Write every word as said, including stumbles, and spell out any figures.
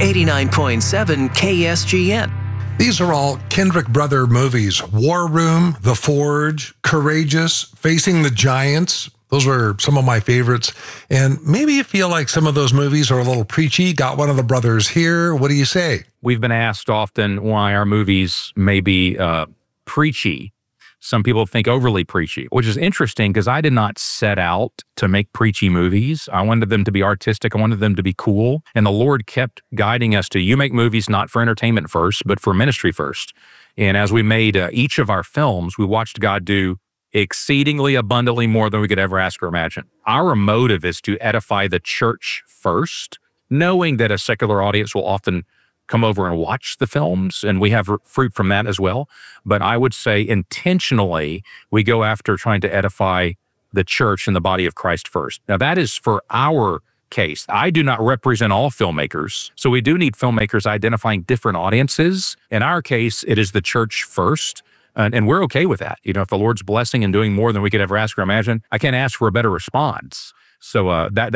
eighty-nine point seven K S G N. These are all Kendrick brother movies. War Room, The Forge, Courageous, Facing the Giants. Those were some of my favorites. And maybe you feel like some of those movies are a little preachy. Got one of the brothers here. What do you say? We've been asked often why our movies may be uh, preachy. Some people think overly preachy, which is interesting because I did not set out to make preachy movies. I wanted them to be artistic. I wanted them to be cool. And the Lord kept guiding us to, you make movies not for entertainment first, but for ministry first. And as we made uh, each of our films, we watched God do exceedingly abundantly more than we could ever ask or imagine. Our motive is to edify the church first, knowing that a secular audience will often come over and watch the films, and we have fruit from that as well. But I would say intentionally, we go after trying to edify the church and the body of Christ first. Now, that is for our case. I do not represent all filmmakers, so we do need filmmakers identifying different audiences. In our case, it is the church first, and, and we're okay with that. You know, if the Lord's blessing and doing more than we could ever ask or imagine, I can't ask for a better response. So uh, that